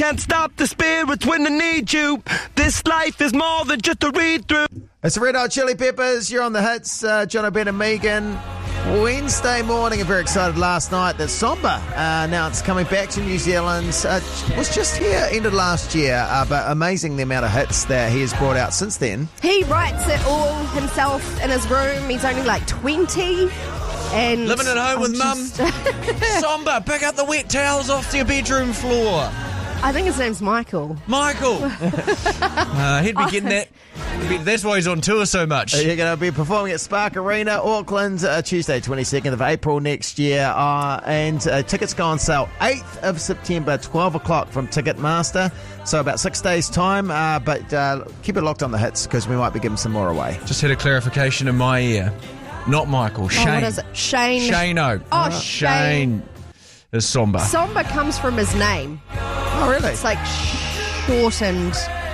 can't stop the spirits when I need you. This life is more than just a read-through. It's the Red Hot Chili Peppers. You're on the hits. John O'Brien and Megan. Wednesday morning, I'm very excited last night that Somba announced coming back to New Zealand. Was just here, ended last year, but amazing the amount of hits that he has brought out since then. He writes it all himself in his room. He's only like 20. And living at home with mum. Somba, pick up the wet towels off your bedroom floor. I think his name's Michael. Michael. He'd be getting that. That's why he's on tour so much. You're going to be performing at Spark Arena, Auckland, Tuesday, 22nd of April next year. And tickets go on sale 8th of September, 12 o'clock from Ticketmaster. So about 6 days' time. But keep it locked on the hits because we might be giving some more away. Just had a clarification in my ear. Not Michael, Shane. What is it? Shane. Shane-O. Oh, Shane. Is Somba. Somba comes from his name. Oh, really? It's like shortened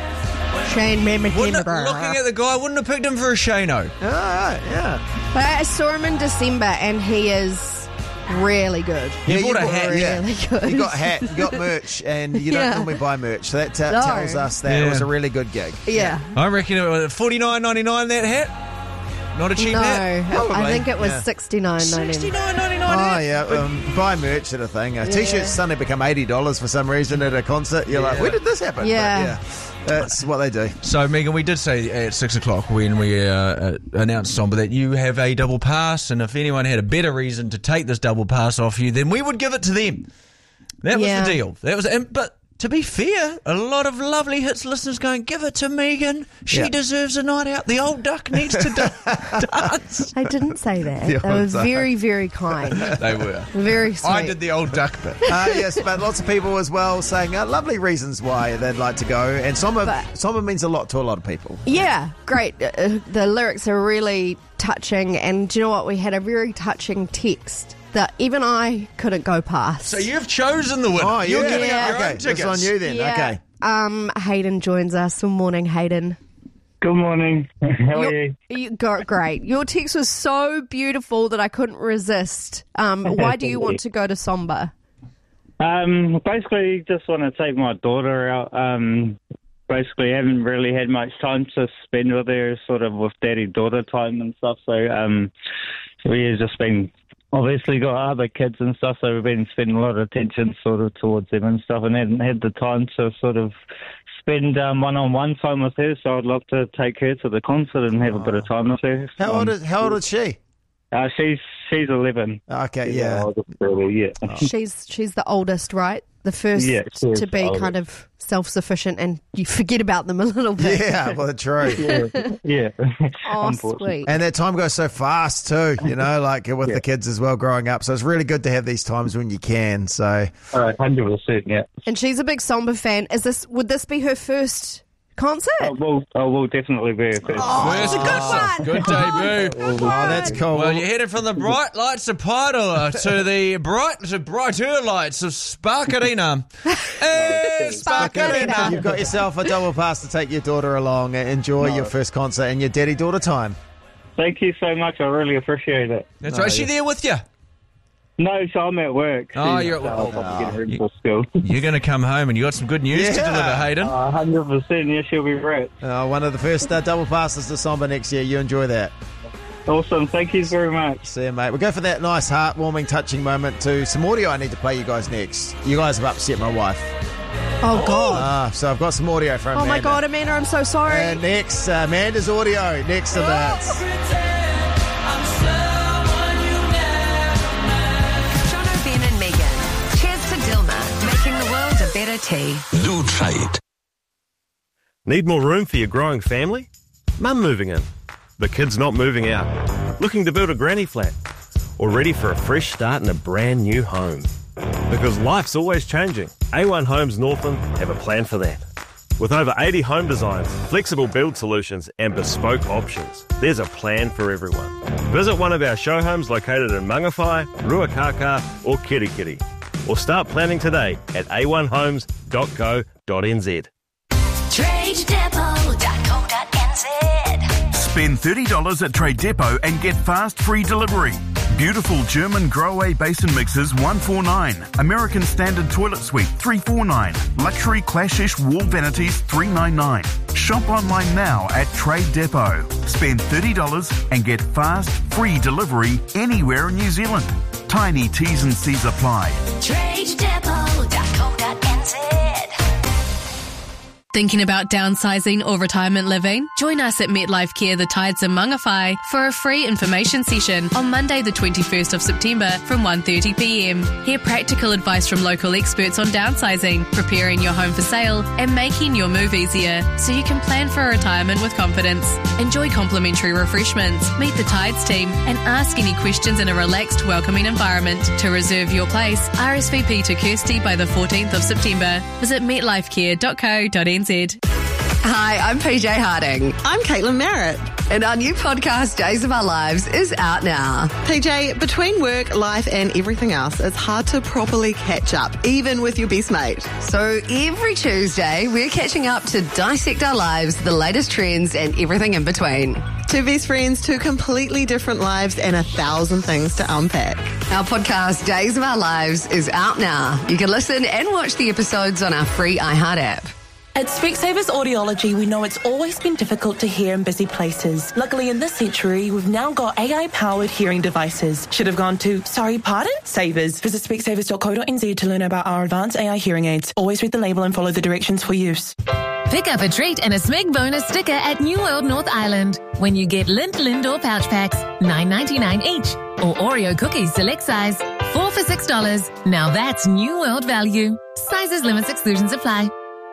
Shane Looking at the guy, wouldn't have picked him for a Shane-O. Oh, yeah. But I saw him in December and he is really good. You bought a hat. Really good. You got a hat, you got merch, and you don't normally buy merch. So that tells us that it was a really good gig. Yeah. I reckon it was $49.99 that hat. Not a cheap hat? No, I think it was $69.99. Oh, yeah. Buy merch sort of thing. T-shirts suddenly become $80 for some reason at a concert. You're like, where did this happen? Yeah. But that's what they do. So, Megan, we did say at 6 o'clock when we announced Somba that you have a double pass, and if anyone had a better reason to take this double pass off you, then we would give it to them. That was the deal. That was, but to be fair, a lot of lovely hits listeners going, give it to Megan. She deserves a night out. The old duck needs to dance. I didn't say that. They were very, very kind. They were. Very sweet. I did the old duck bit. Yes, but lots of people as well saying lovely reasons why they'd like to go. And Somba means a lot to a lot of people. Yeah, great. The lyrics are really touching. And do you know what? We had a very touching text that even I couldn't go past. So you've chosen the winner. Oh, You're giving up your own tickets. It's on you then. Yeah. Okay. Hayden joins us. Good morning, Hayden. Good morning. How are you? You got great. Your text was so beautiful that I couldn't resist. Why do you want to go to Somba? Basically, just want to take my daughter out. Basically, haven't really had much time to spend with her, sort of with daddy-daughter time and stuff. So we've just been obviously got other kids and stuff, so we've been spending a lot of attention sort of towards them and stuff, and hadn't had the time to sort of spend one-on-one time with her. So I'd love to take her to the concert and have a bit of time with her. How old is she? She's 11. Okay, yeah. She's the oldest, right? The first to be kind of self-sufficient, and you forget about them a little bit. Yeah, well, true. Yeah. Oh, sweet. And that time goes so fast too, like with the kids as well growing up. So it's really good to have these times when you can. So 100%, yeah. And she's a big Somba fan. Would this be her first concert? Will definitely be her first. It's a good one. Good debut. Oh, that's cool. Well, you're headed from the bright lights of Paeroa to the brighter lights of Spark Arena. Hey, Spark Arena. You've got yourself a double pass to take your daughter along and enjoy your first concert and your daddy-daughter time. Thank you so much. I really appreciate it. That's right. Is she there with you? No, so I'm at work. Oh, you're at work. I'll get ready for school. You're going to come home and you got some good news to deliver, Hayden. 100%. Yeah, she'll be right. One of the first double passes to Somba next year. You enjoy that. Awesome. Thank you very much. See you, mate. We'll go for that nice, heartwarming, touching moment to some audio I need to play you guys next. You guys have upset my wife. Oh, God. So I've got some audio from Amanda. Oh, my God, Amanda, I'm so sorry. And next, Amanda's audio next to that. Better tea. Do trade. Need more room for your growing family? Mum moving in. The kids not moving out. Looking to build a granny flat. Or ready for a fresh start in a brand new home. Because life's always changing. A1 Homes Northland have a plan for that. With over 80 home designs, flexible build solutions and bespoke options, there's a plan for everyone. Visit one of our show homes located in Mangawhai, Ruakaka or Kirikiri. Or start planning today at a1homes.co.nz. TradeDepot.co.nz. Spend $30 at Trade Depot and get fast free delivery. Beautiful German Grohe basin mixers $149. American Standard Toilet Suite $349. Luxury Clashish wall vanities $399. Shop online now at Trade Depot. Spend $30 and get fast, free delivery anywhere in New Zealand. Tiny T's and C's apply. TradeDepot.co.nz. Thinking about downsizing or retirement living? Join us at MetLife Care The Tides in Mangawhai for a free information session on Monday the 21st of September from 1:30pm. Hear practical advice from local experts on downsizing, preparing your home for sale and making your move easier so you can plan for retirement with confidence. Enjoy complimentary refreshments, meet the Tides team and ask any questions in a relaxed, welcoming environment. To reserve your place, RSVP to Kirsty by the 14th of September. Visit metlifecare.co.nz. Hi, I'm PJ Harding. I'm Caitlin Merritt. And our new podcast, Days of Our Lives, is out now. PJ, between work, life and everything else, it's hard to properly catch up, even with your best mate. So every Tuesday, we're catching up to dissect our lives, the latest trends and everything in between. Two best friends, two completely different lives and 1,000 things to unpack. Our podcast, Days of Our Lives, is out now. You can listen and watch the episodes on our free iHeart app. At Specsavers Audiology, we know it's always been difficult to hear in busy places. Luckily, in this century, we've now got AI-powered hearing devices. Should have gone to, sorry, pardon? Savers. Visit specsavers.co.nz to learn about our advanced AI hearing aids. Always read the label and follow the directions for use. Pick up a treat and a Smig bonus sticker at New World North Island when you get Lindt Lindor pouch packs, $9.99 each, or Oreo cookies select size, 4 for $6. Now that's New World value. Sizes, limits, exclusions apply.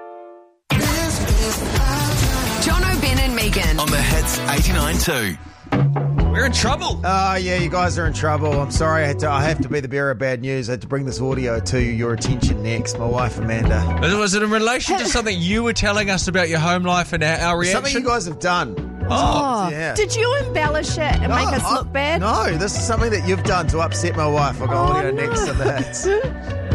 Jono, Ben and Megan. On the Hits 89.2. We're in trouble. Oh, yeah, you guys are in trouble. I'm sorry. I have to be the bearer of bad news. I had to bring this audio to your attention next. My wife, Amanda. Was it in relation to something you were telling us about your home life and our reaction? Something you guys have done. Oh, yeah. Did you embellish it and make us look bad? No, this is something that you've done to upset my wife. I've got audio next to that.